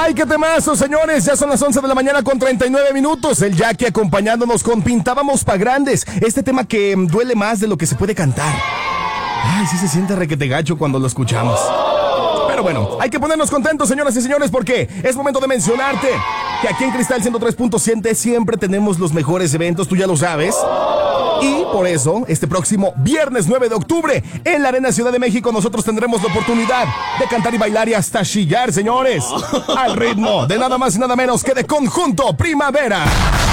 ¡Ay, qué temazo, señores! Ya son las 11 de la mañana con 39 minutos. El Jackie acompañándonos con Pintábamos pa' Grandes. Este tema que duele más de lo que se puede cantar. Ay, sí se siente requete gacho cuando lo escuchamos. Pero bueno, hay que ponernos contentos, señoras y señores, porque es momento de mencionarte que aquí en Cristal 103.7 siempre tenemos los mejores eventos, tú ya lo sabes. Y por eso, este próximo viernes 9 de octubre, en la Arena Ciudad de México, nosotros tendremos la oportunidad de cantar y bailar y hasta chillar, señores, al ritmo de nada más y nada menos que de Conjunto Primavera.